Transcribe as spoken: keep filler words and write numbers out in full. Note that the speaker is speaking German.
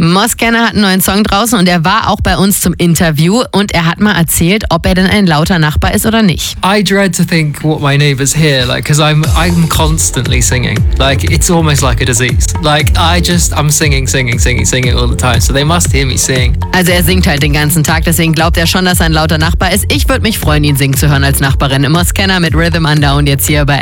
Moss Scanner hat einen neuen Song draußen und er war auch bei uns zum Interview und er hat mal erzählt, ob er denn ein lauter Nachbar ist oder nicht. I dread to think what my neighbours hear, like, because I'm I'm constantly singing. Like, it's almost like a disease. Like, I just, I'm singing, singing, singing, singing all the time. So they must hear me sing. Also er singt halt den ganzen Tag, deswegen glaubt er schon, dass er ein lauter Nachbar ist. Ich würde mich freuen, ihn singen zu hören als Nachbarin. Moss Scanner mit Rhythm Under und jetzt hier bei